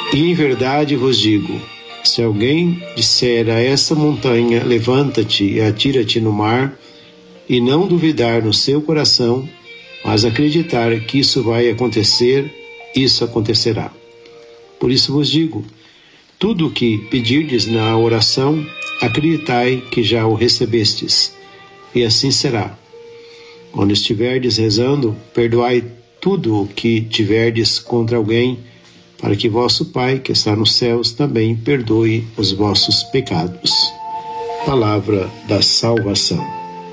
E em verdade vos digo, se alguém disser a esta montanha, levanta-te e atira-te no mar, e não duvidar no seu coração, mas acreditar que isso vai acontecer, isso acontecerá. Por isso vos digo, tudo o que pedirdes na oração, acreditai que já o recebestes, e assim será. Quando estiverdes rezando, perdoai tudo o que tiverdes contra alguém, para que vosso Pai, que está nos céus, também perdoe os vossos pecados. Palavra da salvação.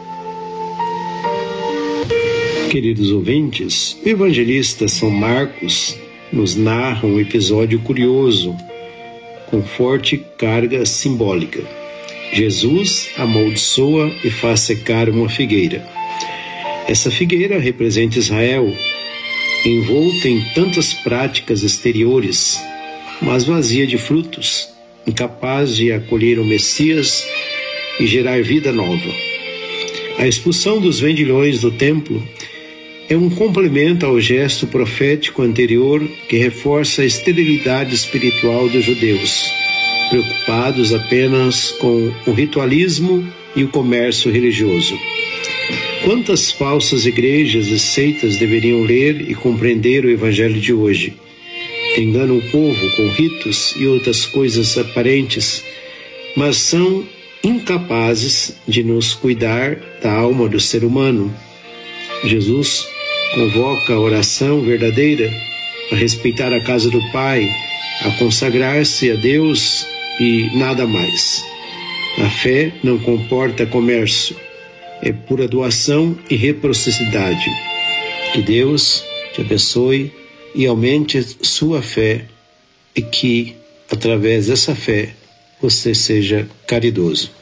Queridos ouvintes, o evangelista São Marcos nos narra um episódio curioso, com forte carga simbólica. Jesus amaldiçoa e faz secar uma figueira. Essa figueira representa Israel, envolta em tantas práticas exteriores, mas vazia de frutos, incapaz de acolher o Messias e gerar vida nova. A expulsão dos vendilhões do templo é um complemento ao gesto profético anterior que reforça a esterilidade espiritual dos judeus, preocupados apenas com o ritualismo e o comércio religioso. Quantas falsas igrejas e seitas deveriam ler e compreender o Evangelho de hoje? Enganam o povo com ritos e outras coisas aparentes, mas são incapazes de nos cuidar da alma do ser humano. Jesus convoca a oração verdadeira, a respeitar a casa do Pai, a consagrar-se a Deus e nada mais. A fé não comporta comércio, é pura doação e reciprocidade. Que Deus te abençoe e aumente sua fé e que, através dessa fé, você seja caridoso.